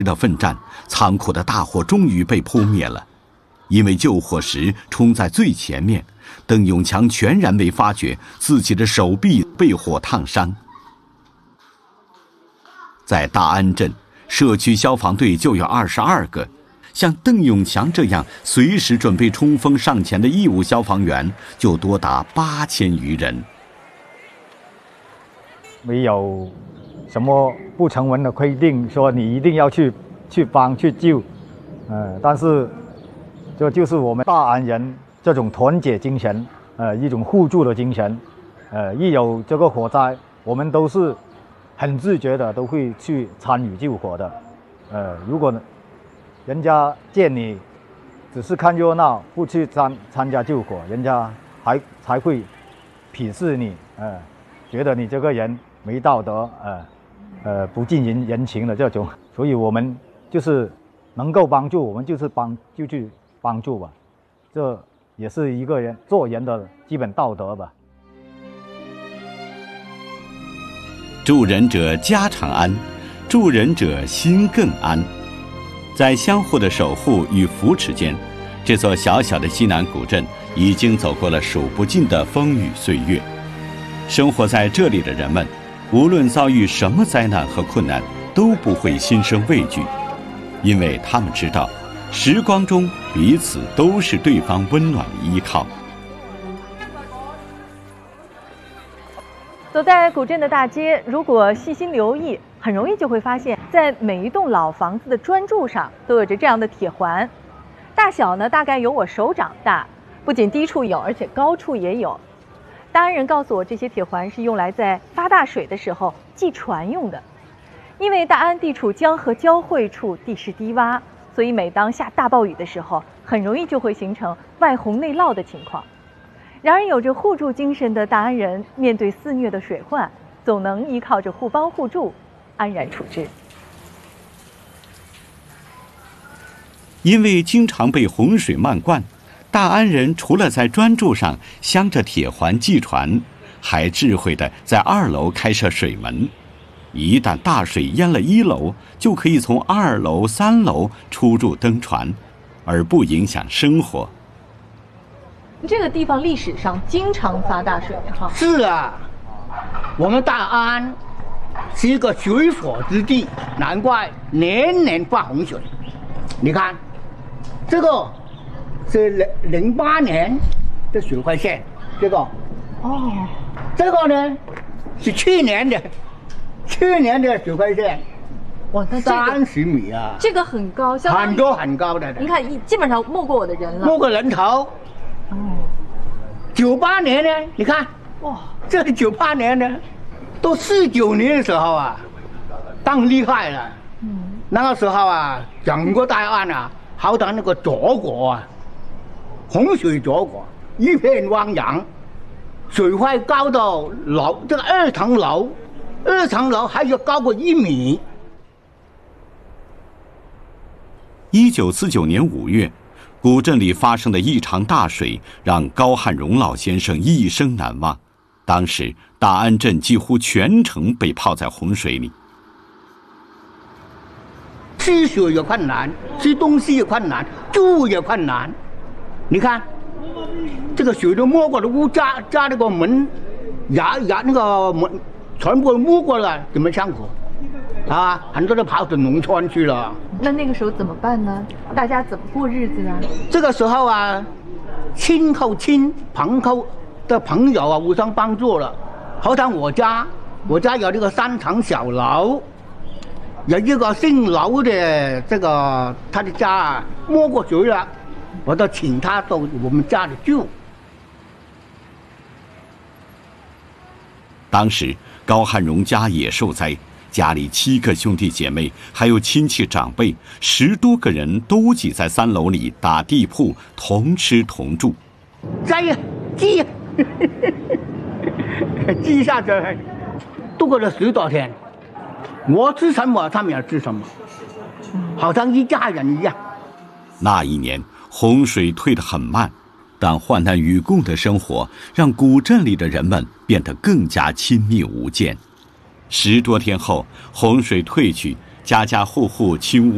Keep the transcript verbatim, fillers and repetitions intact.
的奋战，仓库的大火终于被扑灭了。因为救火时冲在最前面，邓永强全然没发觉自己的手臂被火烫伤。在大安镇，社区消防队就有二十二个，像邓永强这样随时准备冲锋上前的义务消防员就多达八千余人。 没有什么不成文的规定说你一定要去去帮去救，呃，但是这就是我们大安人这种团结精神，呃，一种互助的精神，呃，一有这个火灾，我们都是很自觉的都会去参与救火的，呃，如果人家见你只是看热闹，不去参参加救火，人家还才会鄙视你，呃，觉得你这个人没道德，呃，呃，不近人人情的这种。所以我们就是能够帮助，我们就是帮就去帮助吧，这也是一个人做人的基本道德吧。 助人者家常安，助人者心更安。在相互的守护与扶持间，这座小小的西南古镇已经走过了数不尽的风雨岁月。生活在这里的人们，无论遭遇什么灾难和困难，都不会心生畏惧，因为他们知道，时光中彼此都是对方温暖的依靠。 走在古镇的大街，如果细心留意，很容易就会发现，在每一栋老房子的砖柱上都有着这样的铁环，大小呢大概有我手掌大，不仅低处有，而且高处也有。大安人告诉我，这些铁环是用来在发大水的时候系船用的。因为大安地处江河交汇处，地势低洼，所以每当下大暴雨的时候，很容易就会形成外洪内涝的情况。然而，有着互助精神的大安人，面对肆虐的水患，总能依靠着互帮互助，安然处之。 因为经常被洪水漫灌，大安人除了在砖柱上镶着铁环系船，还智慧地在二楼开设水门。一旦大水淹了一楼，就可以从二楼、三楼出入登船，而不影响生活。 这个地方历史上经常发大水哈。 是啊，我们大安是一个水火之地，难怪年年发洪水。你看，这个是零零八年的水患线，这个哦， 这个呢是去年的。去年的水患线， 哇，那三十米啊， 这个很高， 很高很高的。 你看，基本上没过我的人了， 没过人头。 哦， 九八年呢？你看，哇，这九八年呢，都四九年的时候啊，更厉害了。嗯，那个时候啊，整个大安啊，好像那个泽国啊，洪水泽国，一片汪洋，水位高到楼这个二层楼。二层楼还有高过一米。 一九四九年五月，古镇里发生的一场大水，让高汉荣老先生一生难忘。当时，大安镇几乎全城被泡在洪水里， 吃水也困难，吃东西也困难，住也困难。你看，这个水都没过的屋扎扎那个门，牙牙那个门。全部摸过了，怎么上火？啊，很多都跑到农村去了。 那那个时候怎么办呢？大家怎么过日子啊？ 这个时候啊，亲靠亲，朋靠的朋友啊，互相帮助了。好像我家，我家有这个三层小楼，有一个姓楼的这个他的家啊，摸过水了，我都请他到我们家里住。 当时高汉荣家也受灾，家里七个兄弟姐妹，还有亲戚长辈，十多个人都挤在三楼里打地铺，同吃同住。 摘呀，记呀，记下去。度过了十多天，我吃什么，他们也吃什么，好像一家人一样。 那一年洪水退得很慢，但患难与共的生活让古镇里的人们变得更加亲密无间。十多天后，洪水退去，家家户户清屋